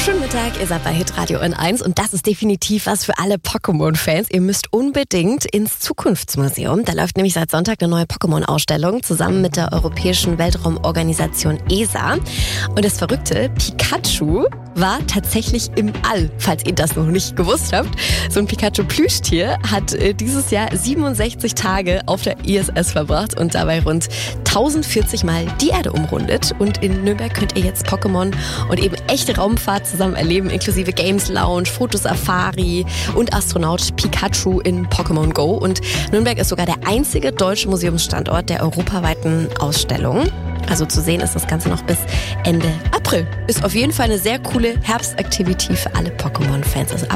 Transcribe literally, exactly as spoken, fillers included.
Schönen Mittag, ihr seid bei Hitradio N eins und das ist definitiv was für alle Pokémon-Fans. Ihr müsst unbedingt ins Zukunftsmuseum. Da läuft nämlich seit Sonntag eine neue Pokémon-Ausstellung zusammen mit der Europäischen Weltraumorganisation E S A. Und das Verrückte, Pikachu war tatsächlich im All, falls ihr das noch nicht gewusst habt. So ein Pikachu-Plüschtier hat äh, dieses Jahr siebenundsechzig Tage auf der I S S verbracht und dabei rund tausendvierzig Mal die Erde umrundet. Und in Nürnberg könnt ihr jetzt Pokémon und eben echte Raumfahrt zusammen erleben, inklusive Games Lounge, Fotosafari und Astronaut Pikachu in Pokémon Go. Und Nürnberg ist sogar der einzige deutsche Museumsstandort der europaweiten Ausstellung. Also zu sehen ist das Ganze noch bis Ende April. Ist auf jeden Fall eine sehr coole Herbstaktivität für alle Pokémon-Fans. Also ab